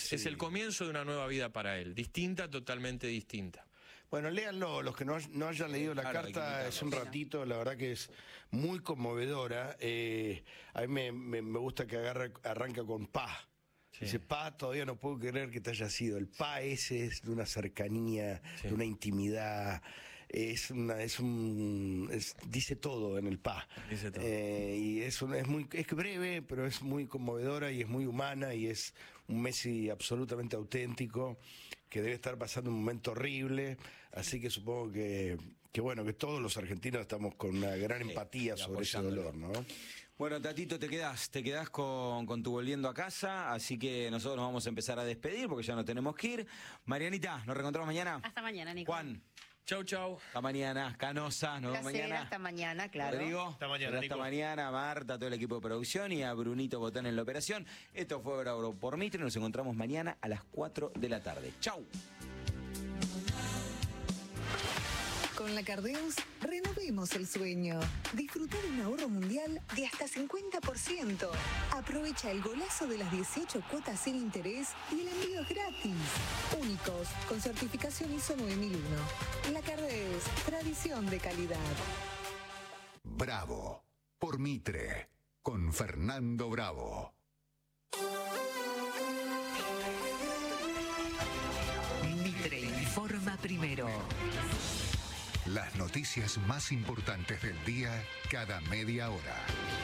Es el comienzo de una nueva vida para él, distinta, totalmente distinta. Bueno, léanlo, los que no hayan leído la carta, es un ratito, la verdad que es muy conmovedora. A mí me gusta que arranca con pa. Sí. Dice, pa, todavía no puedo creer que te haya sido. El pa ese es de una cercanía, de una intimidad, dice todo en el pa. Dice todo. Y es breve, pero es muy conmovedora y es muy humana y es un Messi absolutamente auténtico, que debe estar pasando un momento horrible, así que supongo que todos los argentinos estamos con una gran empatía sobre ese dolor, ¿no? Bueno, Tatito, te quedás con tu volviendo a casa, así que nosotros nos vamos a empezar a despedir porque ya nos tenemos que ir. Marianita, nos reencontramos mañana. Hasta mañana, Nico. Juan. Chau, chau. Hasta mañana. Canosa, nos vemos mañana. Hasta mañana, claro. Rodrigo. Hasta mañana, Hasta mañana, Marta, todo el equipo de producción y a Brunito Botán en la operación. Esto fue Bravo por Mitre. Nos encontramos mañana a las 4 de la tarde. Chau. Con la Cardeus, renovemos el sueño. Disfruta de un ahorro mundial de hasta 50%. Aprovecha el golazo de las 18 cuotas sin interés y el envío es gratis. Únicos, con certificación ISO 9001. La Cardeus, tradición de calidad. Bravo por Mitre, con Fernando Bravo. Mitre informa primero. Las noticias más importantes del día cada media hora.